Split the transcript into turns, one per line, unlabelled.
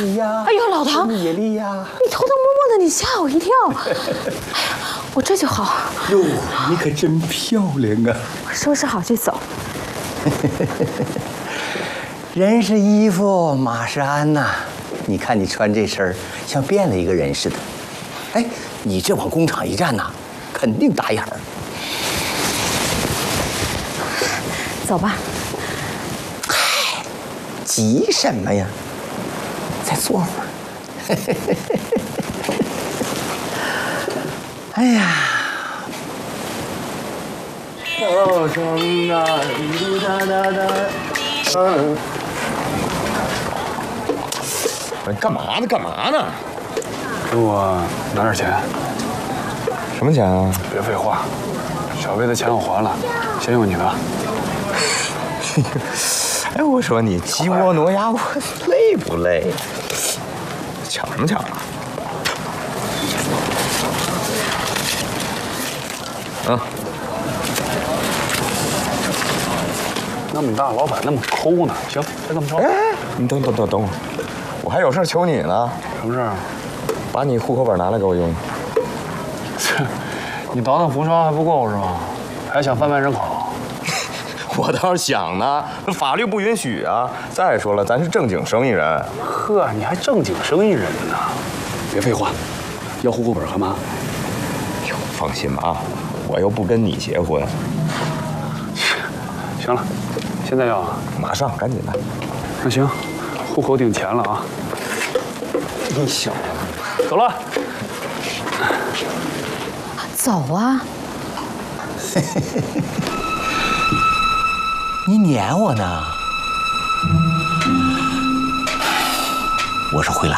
丽呀！
哎呦，老唐，
野丽呀！
你偷偷摸摸的，你吓我一跳。哎呀，我这就好。
哟，你可真漂亮啊！
我收拾好就走。
人是衣服，马是鞍呐。你看你穿这身儿，像变了一个人似的。哎，你这往工厂一站呐，肯定打眼儿。
走吧。
嗨，急什么呀？再坐会儿。哎呀！早上啊，滴答答答。
你干嘛呢？干嘛呢？
给我拿点钱。
什么钱啊？
别废话，小薇的钱我还了，先用你的。
哎，我说你鸡窝挪鸭窝，累不累？抢什么抢啊？啊！
那么大老板那么抠呢？行，再这么着。
哎，你等会儿，我还有事求你呢。
什么事啊？
把你户口本拿来给我用。
你倒腾服装还不够是吧？还想贩卖人口？
我倒是想呢，法律不允许啊。再说了，咱是正经生意人。
呵，你还正经生意人呢？别废话，要户口本干嘛？
哟，放心吧啊，我又不跟你结婚。
行了，现在要啊？
马上，赶紧的。
那行，户口领钱了啊。
你小子，
走了。
走啊！
你撵我呢？我是会来。